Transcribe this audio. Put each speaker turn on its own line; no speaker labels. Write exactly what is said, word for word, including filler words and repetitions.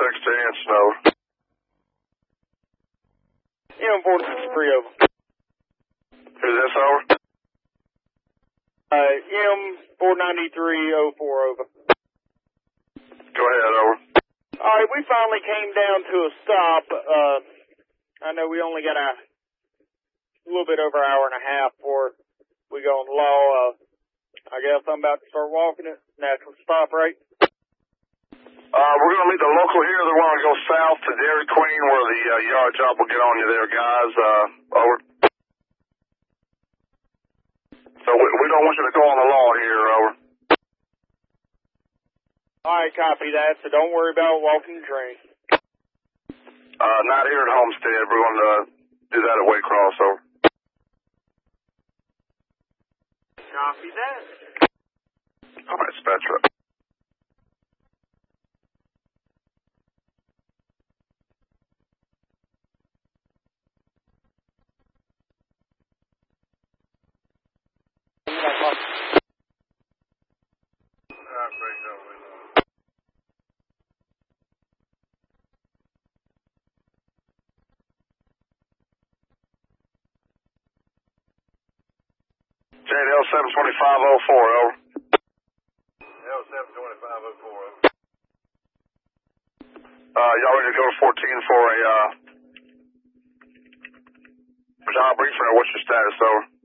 six to Anson, over.
M four ninety-three, over.
Who's this, over?
Uh, M four ninety-three oh four, over.
Go ahead, over.
Alright, we finally came down to a stop. Uh, I know we only got a little bit over an hour and a half before we go on the law. Uh, I guess I'm about to start walking it. Natural stop, right?
Uh, we're going to meet the local here. They're going to go south to Dairy Queen where the uh, yard job will get on you there, guys. Uh, over. So we, we don't want you to go on the law here, over.
Alright, copy that. So don't worry about walking the train.
Uh, not here at Homestead. We're going to do that at Waycross, over.
Copy that.
All right, Spectra. J L seven twenty-five oh four, over.
L seven twenty-five oh four, over.
Uh, y'all ready to go to fourteen for a, uh, job briefing, or what's your status, over?